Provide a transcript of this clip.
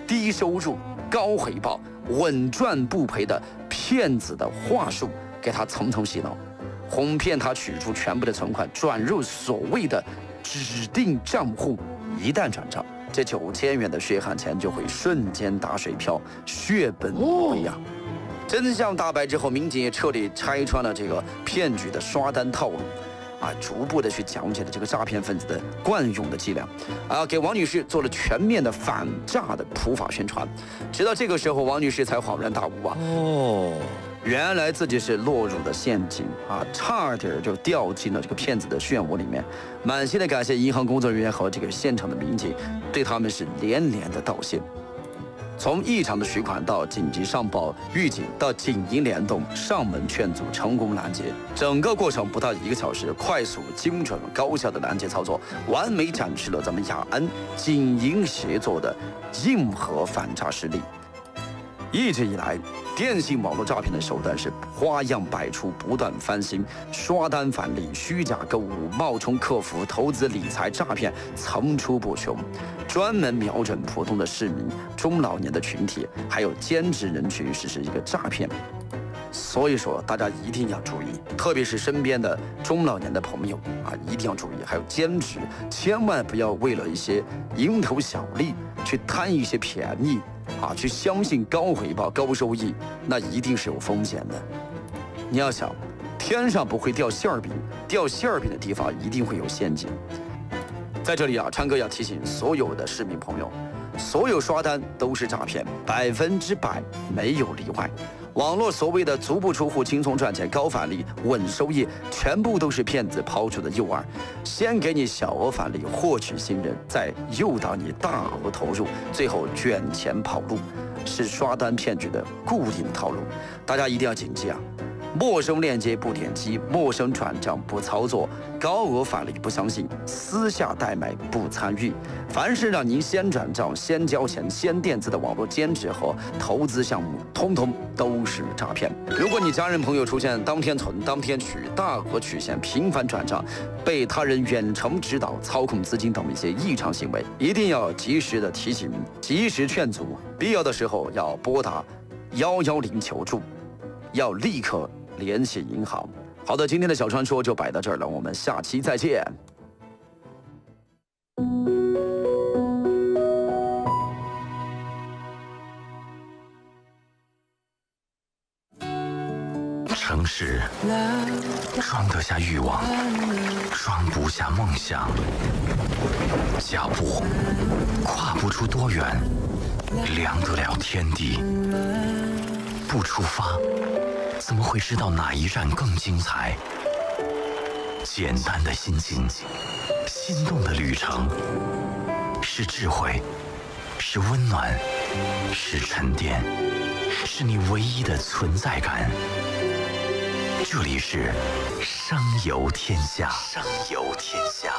低收入、高回报、稳赚不赔的骗子的话术，给他层层洗脑，哄骗他取出全部的存款，转入所谓的指定账户。一旦转账，这9000元的血汗钱就会瞬间打水漂，血本无归呀！真相大白之后，民警也彻底拆穿了这个骗局的刷单套路。逐步的去讲解了这个诈骗分子的惯用的伎俩，给王女士做了全面的反诈的普法宣传。直到这个时候，王女士才恍然大悟原来自己是落入了陷阱差点就掉进了这个骗子的漩涡里面。满心的感谢银行工作人员和这个现场的民警，对他们是连连的道谢。从异常的取款到紧急上报预警，到警银联动上门劝阻成功拦截，整个过程不到1个小时，快速、精准、高效的拦截操作，完美展示了咱们雅安警银协作的硬核反诈实力。一直以来，电信网络诈骗的手段是花样百出，不断翻新，刷单返利、虚假购物、冒充客服、投资理财诈骗层出不穷，专门瞄准普通的市民、中老年的群体，还有兼职人群实施一个诈骗。所以说，大家一定要注意，特别是身边的中老年的朋友一定要注意，还有兼职，千万不要为了一些蝇头小利去贪一些便宜去相信高回报、高收益，那一定是有风险的。你要想，天上不会掉馅儿饼，掉馅儿饼的地方一定会有陷阱。在这里川哥要提醒所有的市民朋友，所有刷单都是诈骗，100%没有例外。网络所谓的足不出户、轻松赚钱、高返利、稳收益，全部都是骗子抛出的诱饵，先给你小额返利获取信任，再诱导你大额投入，最后卷钱跑路，是刷单骗局的固定套路。大家一定要谨记陌生链接不点击，陌生转账不操作，高额返利不相信，私下代买不参与。凡是让您先转账、先交钱、先垫资的网络兼职和投资项目，通通都是诈骗。如果你家人朋友出现当天存、当天取、大额取现、频繁转账、被他人远程指导、操控资金等一些异常行为，一定要及时的提醒、及时劝阻，必要的时候要拨打110求助，要立刻联系银行。好的，今天的小川说就摆到这儿了，我们下期再见。 城市装得下欲望，装不下梦想。脚步跨不出多远，量得了天地。不出发，怎么会知道哪一站更精彩？简单的心境，心动的旅程，是智慧，是温暖，是沉淀，是你唯一的存在感。这里是声游天下，声游天下。